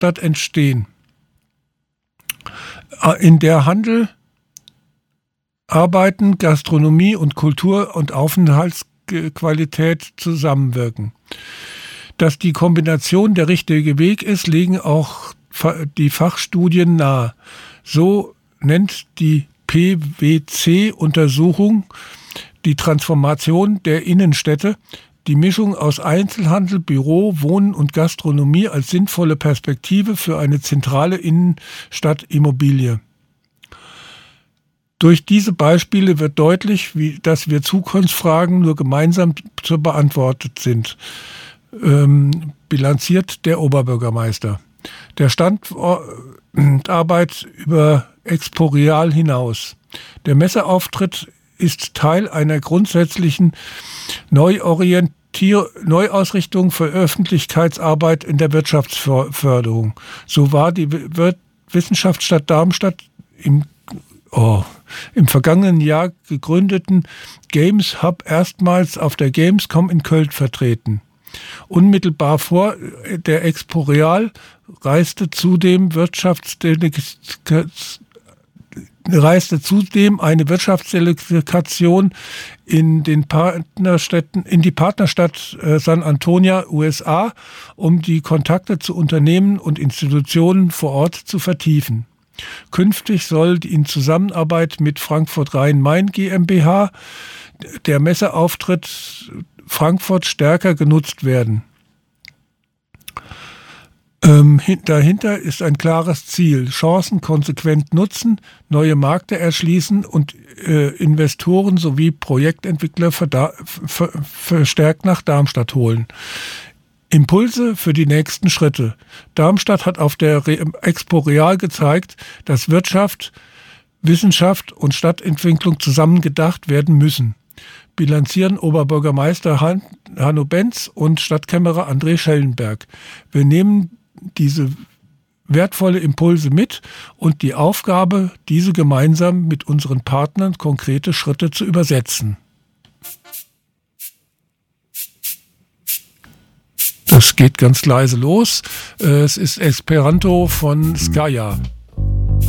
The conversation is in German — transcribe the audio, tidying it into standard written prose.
Stadt entstehen, in der Handel, Arbeiten, Gastronomie und Kultur und Aufenthaltsqualität zusammenwirken. Dass die Kombination der richtige Weg ist, legen auch die Fachstudien nahe. So nennt die PwC-Untersuchung die Transformation der Innenstädte, die Mischung aus Einzelhandel, Büro, Wohnen und Gastronomie als sinnvolle Perspektive für eine zentrale Innenstadtimmobilie. Durch diese Beispiele wird deutlich, dass wir Zukunftsfragen nur gemeinsam zu beantwortet sind, bilanziert der Oberbürgermeister. Der Standort arbeitet über Exporeal hinaus. Der Messeauftritt ist Teil einer grundsätzlichen Neuausrichtung für Öffentlichkeitsarbeit in der Wirtschaftsförderung. So war die Wissenschaftsstadt Darmstadt im vergangenen Jahr gegründeten Games Hub erstmals auf der Gamescom in Köln vertreten. Unmittelbar vor der Exporeal reiste zudem eine Wirtschaftsdelegation in die Partnerstadt San Antonio, USA, um die Kontakte zu Unternehmen und Institutionen vor Ort zu vertiefen. Künftig soll in Zusammenarbeit mit Frankfurt Rhein-Main GmbH der Messeauftritt Frankfurt stärker genutzt werden. Dahinter ist ein klares Ziel: Chancen konsequent nutzen, neue Märkte erschließen und Investoren sowie Projektentwickler verstärkt nach Darmstadt holen. Impulse für die nächsten Schritte. Darmstadt hat auf der Exporeal gezeigt, dass Wirtschaft, Wissenschaft und Stadtentwicklung zusammen gedacht werden müssen. Bilanzieren Oberbürgermeister Hanno Benz und Stadtkämmerer André Schellenberg. Wir nehmen diese wertvolle Impulse mit und die Aufgabe, diese gemeinsam mit unseren Partnern konkrete Schritte zu übersetzen. Das geht ganz leise los. Es ist Esperanto von Skaya.